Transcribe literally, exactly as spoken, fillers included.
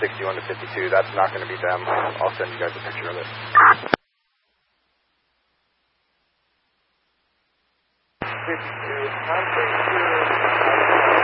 sixty-one to fifty-two. That's not going to be them. I'll send you guys a picture of it. fifty-two,